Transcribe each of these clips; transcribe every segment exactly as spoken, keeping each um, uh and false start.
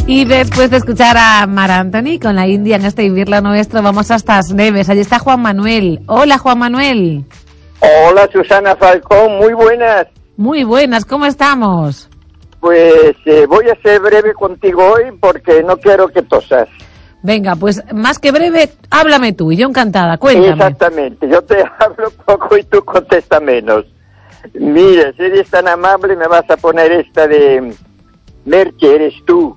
Y después de escuchar a Mar Anthony con la India en este Vivir lo Nuestro, vamos hasta As Neves. Allí está Juan Manuel. Hola, Juan Manuel. Hola, Susana Falcón, muy buenas. Muy buenas, ¿cómo estamos? Pues eh, voy a ser breve contigo hoy porque no quiero que tosas. Venga, pues más que breve, háblame tú y yo encantada, cuéntame. Exactamente, yo te hablo poco y tú contesta menos. Mira, si eres tan amable me vas a poner esta de Merche, eres tú.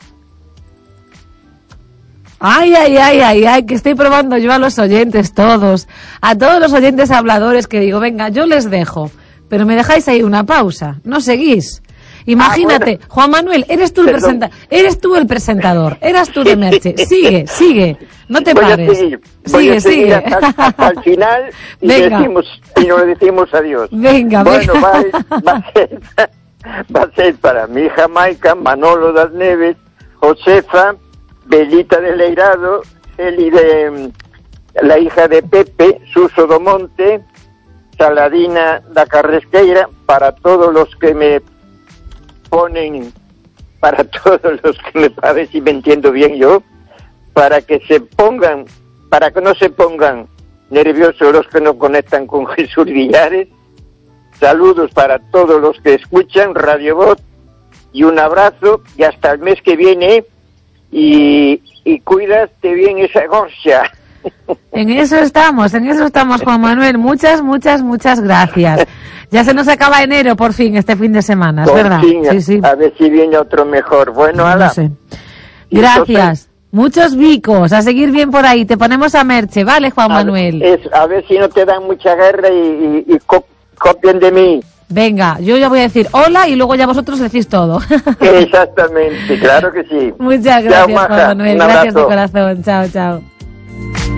Ay, ay, ay, ay, ay, que estoy probando yo a los oyentes todos, a todos los oyentes habladores que digo, venga, yo les dejo, pero me dejáis ahí una pausa, no seguís. Imagínate, ah, bueno. Juan Manuel, eres tú el presenta, eres tú el presentador, eras tú de Merche. Sigue, sigue, no te voy pares. A seguir, sigue, sigue. Hasta, hasta el final y, decimos, y nos decimos adiós. Venga, bueno, venga. Va, va, a ser, va a ser para mi hija Maica, Manolo das Neves, Josefa, Belita de Leirado, Eli de la hija de Pepe, Suso do Monte, Saladina da Carresqueira, para todos los que me ponen, para todos los que me, a ver si me entiendo bien yo, para que se pongan, para que no se pongan nerviosos los que no conectan con Jesús Villares. Saludos para todos los que escuchan Radio Voz y un abrazo y hasta el mes que viene y, y cuídate bien esa gorcia. En eso estamos, en eso estamos, Juan Manuel. Muchas, muchas, muchas gracias. Ya se nos acaba enero, por fin, este fin de semana, ¿es por verdad? Fin, sí, sí. A ver si viene otro mejor. Bueno, ala. No sé. Gracias. Muchos bicos, a seguir bien por ahí. Te ponemos a Merche, ¿vale, Juan a Manuel? Ver, es, a ver si no te dan mucha guerra y, y, y co copien de mí. Venga, yo ya voy a decir hola y luego ya vosotros decís todo. Exactamente, claro que sí. Muchas gracias, chao, Juan Manuel. Un gracias abrazo. de corazón. Chao, chao.